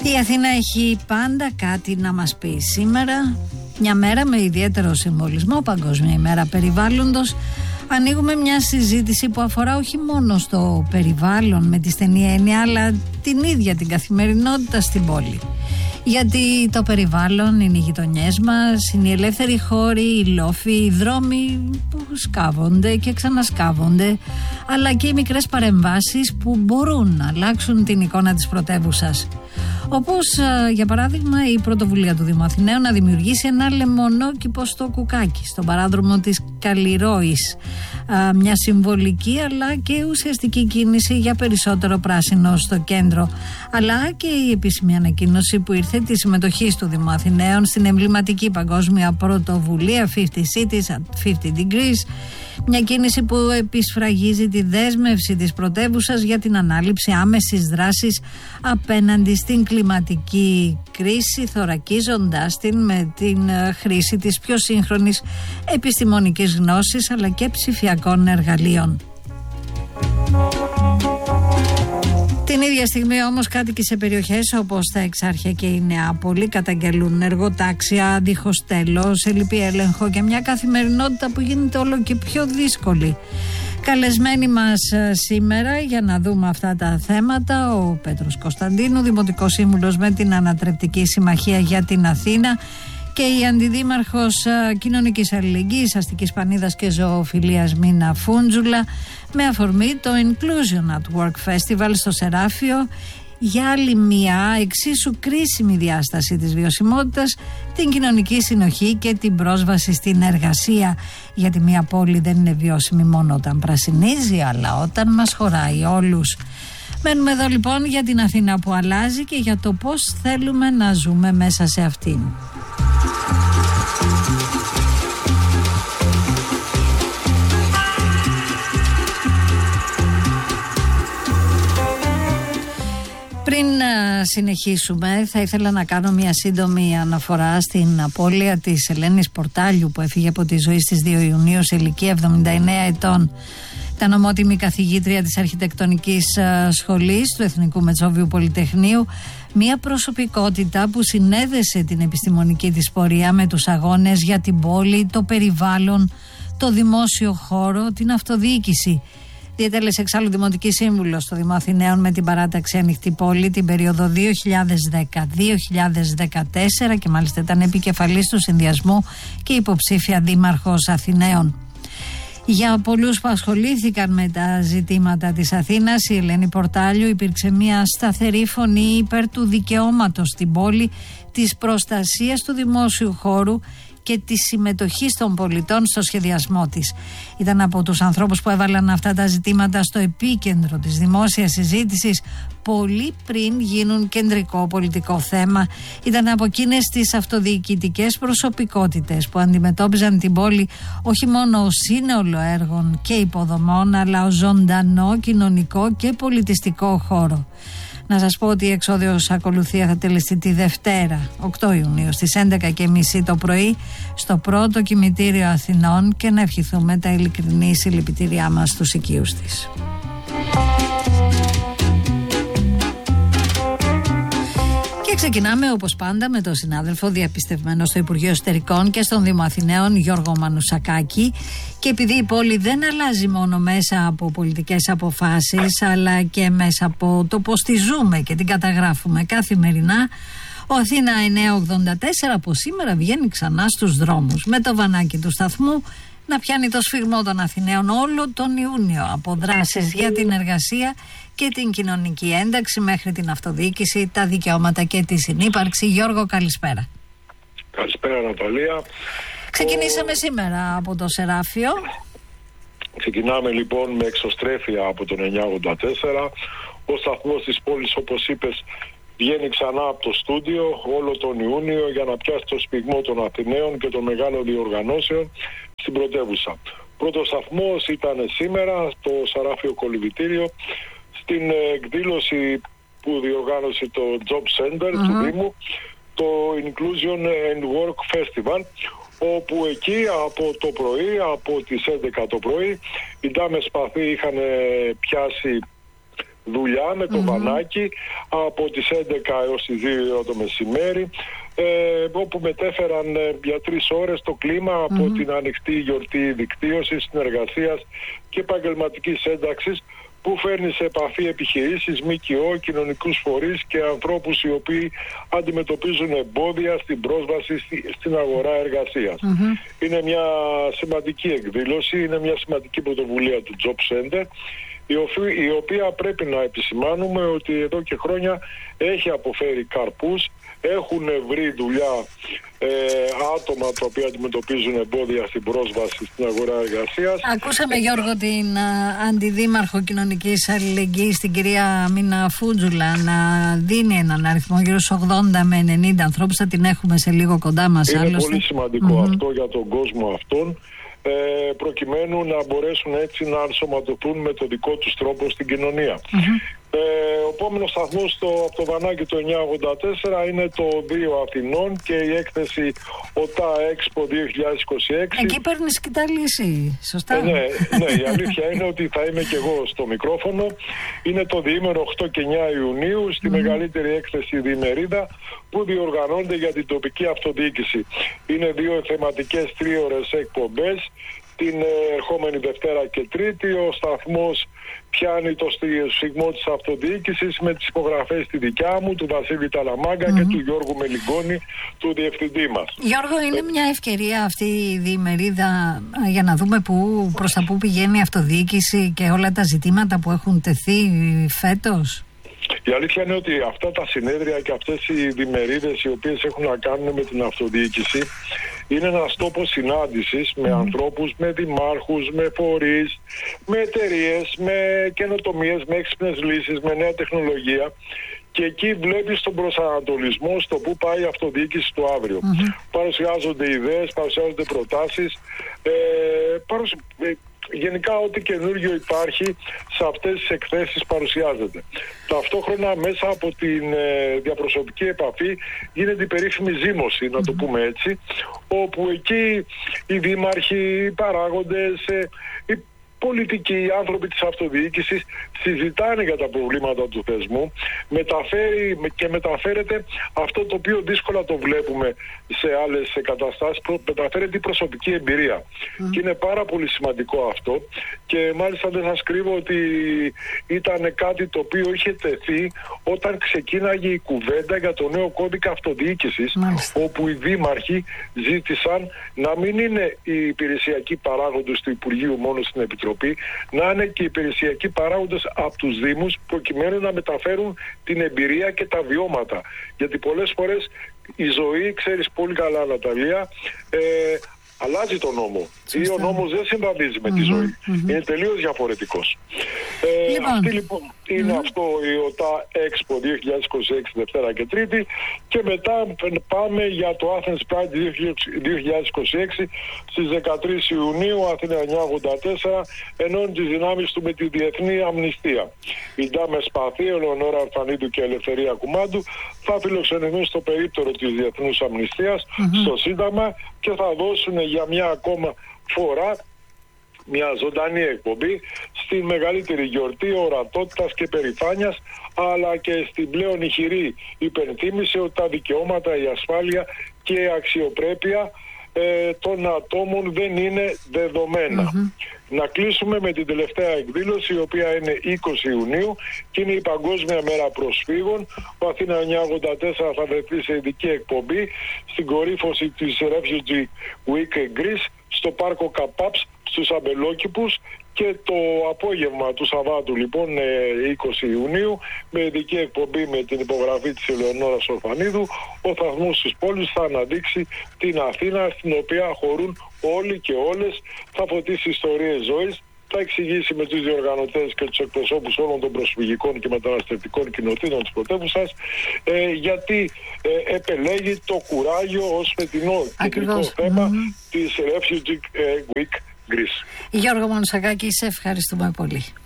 Η Αθήνα έχει πάντα κάτι να μας πει. Σήμερα, μια μέρα με ιδιαίτερο συμβολισμό, Παγκόσμια ημέρα περιβάλλοντος, ανοίγουμε μια συζήτηση που αφορά όχι μόνο στο περιβάλλον με τη στενή έννοια, αλλά την ίδια την καθημερινότητα στην πόλη. Γιατί το περιβάλλον είναι οι γειτονιές μας, είναι οι ελεύθεροι χώροι, οι λόφοι, οι δρόμοι που σκάβονται και ξανασκάβονται, αλλά και οι μικρές παρεμβάσεις που μπορούν να αλλάξουν την εικόνα της πρωτεύουσας. Όπως για παράδειγμα η πρωτοβουλία του Δήμου Αθηναίων να δημιουργήσει ένα λεμονόκηπο στο Κουκάκι, στον παράδρομο της Καλλιρόης. Μια συμβολική αλλά και ουσιαστική κίνηση για περισσότερο πράσινο στο κέντρο. Αλλά και η επίσημη ανακοίνωση που ήρθε τη συμμετοχή του Δήμου Αθηναίων στην εμβληματική παγκόσμια πρωτοβουλία 50 Cities at 50 Degrees. Μια κίνηση που επισφραγίζει τη δέσμευση της πρωτεύουσας για την ανάληψη άμεσης δράσης απέναντι στην κλιματική κρίση, θωρακίζοντας την με την χρήση της πιο σύγχρονης επιστημονικής γνώσης αλλά και ψηφιακών εργαλείων. Την ίδια στιγμή όμως κάτοικοι σε περιοχές όπως τα Εξάρχεια και η Νεάπολη καταγγελούν εργοτάξια δίχως τέλος, ελλειπή έλεγχο και μια καθημερινότητα που γίνεται όλο και πιο δύσκολη. Καλεσμένοι μας σήμερα για να δούμε αυτά τα θέματα, ο Πέτρος Κωνσταντίνου, Δημοτικός Σύμβουλος με την Ανατρεπτική Συμμαχία για την Αθήνα, και η Αντιδήμαρχος Κοινωνικής Αλληλεγγύης, Αστικής Πανίδας και Ζωοφιλίας Μίνα Φούντζουλα, με αφορμή το Inclusion at Work Festival στο Σεράφιο, για άλλη μια εξίσου κρίσιμη διάσταση της βιωσιμότητας, την κοινωνική συνοχή και την πρόσβαση στην εργασία. Γιατί μια πόλη δεν είναι βιώσιμη μόνο όταν πρασινίζει, αλλά όταν μας χωράει όλους. Μένουμε εδώ λοιπόν για την Αθήνα που αλλάζει και για το πώς θέλουμε να ζούμε μέσα σε αυτήν. Πριν συνεχίσουμε, θα ήθελα να κάνω μια σύντομη αναφορά στην απώλεια της Ελένης Πορτάλιου, που έφυγε από τη ζωή στις 2 Ιουνίου σε ηλικία 79 ετών. Ήταν ομότιμη καθηγήτρια της Αρχιτεκτονικής Σχολής του Εθνικού Μετσόβιου Πολυτεχνείου, μια προσωπικότητα που συνέδεσε την επιστημονική της πορεία με τους αγώνες για την πόλη, το περιβάλλον, το δημόσιο χώρο, την αυτοδιοίκηση. Διετέλεσε εξάλλου Δημοτική Σύμβουλος στο Δήμο Αθηναίων με την παράταξη Ανοιχτή Πόλη την περίοδο 2010-2014 και μάλιστα ήταν επικεφαλής του συνδυασμού και υποψήφια Δήμαρχος Αθηναίων. Για πολλούς που ασχολήθηκαν με τα ζητήματα της Αθήνας, η Ελένη Πορτάλιου υπήρξε μια σταθερή φωνή υπέρ του δικαιώματος στην πόλη, της προστασίας του δημόσιου χώρου και τη συμμετοχή των πολιτών στο σχεδιασμό της. Ήταν από τους ανθρώπους που έβαλαν αυτά τα ζητήματα στο επίκεντρο της δημόσιας συζήτησης πολύ πριν γίνουν κεντρικό πολιτικό θέμα. Ήταν από εκείνες τις αυτοδιοικητικές προσωπικότητες που αντιμετώπιζαν την πόλη όχι μόνο ως σύνολο έργων και υποδομών, αλλά ως ζωντανό κοινωνικό και πολιτιστικό χώρο. Να σας πω ότι η εξόδιος ακολουθία θα τελεστεί τη Δευτέρα, 8 Ιουνίου, στις 11:30 το πρωί, στο πρώτο κημητήριο Αθηνών, και να ευχηθούμε τα ειλικρινή συλληπιτήριά μας στους οικείους της. Και ξεκινάμε όπως πάντα με τον συνάδελφο διαπιστευμένο στο Υπουργείο Εσωτερικών και στον Δήμο Αθηναίων, Γιώργο Μανουσακάκη. Και επειδή η πόλη δεν αλλάζει μόνο μέσα από πολιτικές αποφάσεις, αλλά και μέσα από το πώς τη ζούμε και την καταγράφουμε καθημερινά, ο Αθήνα 984 από σήμερα βγαίνει ξανά στους δρόμους με το βανάκι του σταθμού να πιάνει το σφιγμό των Αθηναίων όλο τον Ιούνιο, από δράσεις για την εργασία και την κοινωνική ένταξη μέχρι την αυτοδιοίκηση, τα δικαιώματα και τη συνύπαρξη. Γιώργο, καλησπέρα. Καλησπέρα, Ανατολία. Ξεκινήσαμε σήμερα από το Σεράφιο. Ξεκινάμε λοιπόν με εξωστρέφεια από τον 984. Ο σταθμός της πόλης, όπως είπες, βγαίνει ξανά από το στούντιο όλο τον Ιούνιο για να πιάσει το σφιγμό των Αθηναίων και των μεγάλων διοργανώσεων στην πρωτεύουσα. Πρώτος σταθμός ήταν σήμερα στο Σαράφιο Κολυβητήριο, στην εκδήλωση που διοργάνωσε το Job Center του Δήμου, το Inclusion and Work Festival, όπου εκεί από το πρωί, από τις 11 το πρωί, οι ντάμες σπαθί είχαν πιάσει δουλειά με το βανάκι από τις 11 έως τις 2 το μεσημέρι, όπου μετέφεραν για 3 ώρες το κλίμα από την ανοιχτή γιορτή δικτύωσης, συνεργασίας και επαγγελματικής ένταξης, που φέρνει σε επαφή επιχειρήσεις, ΜΚΟ, κοινωνικούς φορείς και ανθρώπους οι οποίοι αντιμετωπίζουν εμπόδια στην πρόσβαση στην αγορά εργασίας. Είναι μια σημαντική εκδήλωση, είναι μια σημαντική πρωτοβουλία του Job Center, η οποία πρέπει να επισημάνουμε ότι εδώ και χρόνια έχει αποφέρει καρπούς. Έχουν βρει δουλειά άτομα τα οποία αντιμετωπίζουν εμπόδια στην πρόσβαση στην αγορά εργασίας. Ακούσαμε, Γιώργο, την Αντιδήμαρχο Κοινωνικής Αλληλεγγύης, την κυρία Μίνα Φούντζουλα, να δίνει έναν αριθμό γύρω στους 80 με 90 ανθρώπους. Θα την έχουμε σε λίγο κοντά μας. Είναι πολύ σημαντικό αυτό για τον κόσμο αυτόν, προκειμένου να μπορέσουν έτσι να ενσωματωθούν με το δικό τους τρόπο στην κοινωνία. Ο επόμενος σταθμός από το Βανάκι το 984 είναι το 2 Αθηνών και η έκθεση ΟΤΑ Expo 2026. Εκεί παίρνεις κοιταλήσει, σωστά? Ναι, η αλήθεια είναι ότι θα είμαι και εγώ στο μικρόφωνο. Είναι το διήμερο 8 και 9 Ιουνίου στη μεγαλύτερη έκθεση διημερίδα που διοργανώνται για την τοπική αυτοδιοίκηση. Είναι 2 θεματικές 3ωρες εκπομπές. Την ερχόμενη Δευτέρα και Τρίτη ο σταθμός πιάνει το σφιγμό της αυτοδιοίκησης με τις υπογραφές τη δικιά μου, του Βασίλη Ταλαμάγκα και του Γιώργου Μελιγκόνη, του διευθυντή μας. Γιώργο, είναι μια ευκαιρία αυτή η διημερίδα για να δούμε προς τα πού πηγαίνει η αυτοδιοίκηση και όλα τα ζητήματα που έχουν τεθεί φέτος. Η αλήθεια είναι ότι αυτά τα συνέδρια και αυτές οι διμερίδες οι οποίες έχουν να κάνουν με την αυτοδιοίκηση είναι ένας τόπος συνάντησης με ανθρώπους, με δημάρχους, με φορείς, με εταιρείες, με καινοτομίες, με έξυπνες λύσεις, με νέα τεχνολογία. Και εκεί βλέπεις τον προσανατολισμό στο που πάει η αυτοδιοίκηση του αύριο. Παρουσιάζονται ιδέες, παρουσιάζονται προτάσεις, γενικά ό,τι καινούργιο υπάρχει σε αυτές τις εκθέσεις παρουσιάζεται. Ταυτόχρονα μέσα από την διαπροσωπική επαφή γίνεται η περίφημη ζήμωση, να το πούμε έτσι, όπου εκεί οι δήμαρχοι, οι παράγοντες, οι πολιτικοί, οι άνθρωποι της αυτοδιοίκησης συζητάνε για τα προβλήματα του θεσμού, μεταφέρεται αυτό το οποίο δύσκολα το βλέπουμε σε άλλες καταστάσεις, μεταφέρεται η προσωπική εμπειρία. Και είναι πάρα πολύ σημαντικό αυτό και μάλιστα δεν σας κρύβω ότι ήταν κάτι το οποίο είχε τεθεί όταν ξεκίναγε η κουβέντα για το νέο κώδικα αυτοδιοίκησης, όπου οι δήμαρχοι ζήτησαν να μην είναι οι υπηρεσιακοί παράγοντες του Υπουργείου μόνο στην Επιτροπή, να είναι και οι υπηρεσιακοί παράγοντες από τους Δήμους, προκειμένου να μεταφέρουν την εμπειρία και τα βιώματα. Γιατί πολλές φορές η ζωή, ξέρεις πολύ καλά Ναταλία, αλλάζει τον νόμο ή ο νόμος δεν συμβαδίζει με τη ζωή. Είναι τελείως διαφορετικός. Αυτή λοιπόν είναι αυτό η ΟΤΑ Expo 2026 Δευτέρα και Τρίτη και μετά πάμε για το Athens Pride 2026 στις 13 Ιουνίου Αθήνα 984 ενώνει τις δυνάμεις του με τη Διεθνή Αμνηστία. Η Ντάμε Σπαθή, Ελεονόρα Αρφανίδου και Ελευθερία Κουμάντου θα φιλοξενηθούν στο περίπτερο της Διεθνούς Αμνηστίας στο Σύνταγμα και θα δώσουν για μια ακόμα φορά μια ζωντανή εκπομπή στη μεγαλύτερη γιορτή ορατότητας και περηφάνειας, αλλά και στην πλέον ηχηρή υπενθύμηση ότι τα δικαιώματα, η ασφάλεια και η αξιοπρέπεια των ατόμων δεν είναι δεδομένα. Να κλείσουμε με την τελευταία εκδήλωση, η οποία είναι 20 Ιουνίου και είναι η Παγκόσμια Μέρα Προσφύγων. Ο Αθήνα 984 θα βρεθεί σε ειδική εκπομπή στην κορύφωση της Refugee Week Greece στο πάρκο Καπάψ στους Αμπελόκηπους και το απόγευμα του Σαββάτου λοιπόν 20 Ιουνίου με ειδική εκπομπή με την υπογραφή της Ελεονόρας Ορφανίδου ο θαθμός της πόλης θα αναδείξει την Αθήνα στην οποία χωρούν όλοι και όλες, θα φωτίσει ιστορίες ζωής, θα εξηγήσει με τους διοργανωτές και τους εκπροσώπους όλων των προσφυγικών και μεταναστευτικών κοινοτήτων της πρωτεύουσας γιατί επελέγει το κουράγιο ως φετινό κεντρικό θέμα της Refugee Week Greece. Γιώργο Μανουσακάκη, σε ευχαριστούμε πολύ.